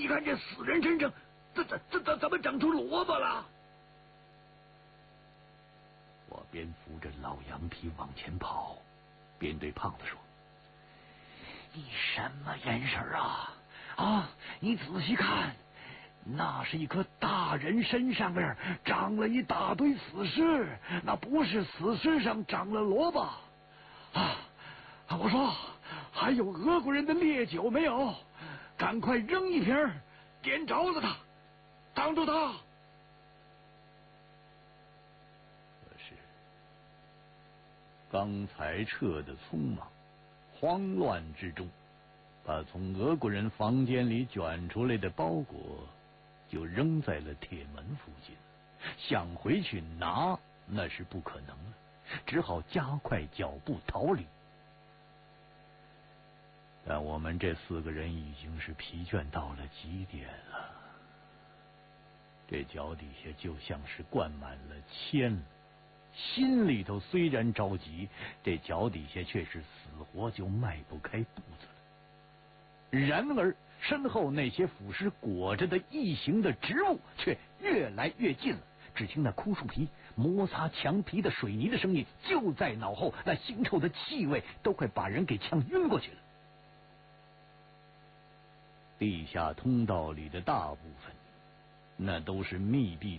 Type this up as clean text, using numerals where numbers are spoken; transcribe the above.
你看这死人身上，怎么长出萝卜了？我边扶着老羊皮往前跑，边对胖子说：“你什么眼神啊？啊，你仔细看，那是一颗大人身上边长了一大堆死尸，那不是死尸上长了萝卜啊！我说，还有俄国人的烈酒没有？赶快扔一瓶，点着了他，挡住他！”可是刚才撤的匆忙，慌乱之中，把从俄国人房间里卷出来的包裹就扔在了铁门附近，想回去拿那是不可能了，只好加快脚步逃离。但我们这4个人已经是疲倦到了极点了，这脚底下就像是灌满了铅，心里头虽然着急，这脚底下却是死活就迈不开步子了。然而身后那些腐尸裹着的异形的植物却越来越近了，只听那枯树皮摩擦墙皮的水泥的声音就在脑后，那腥臭的气味都快把人给呛晕过去了。地下通道里的大部分那都是密闭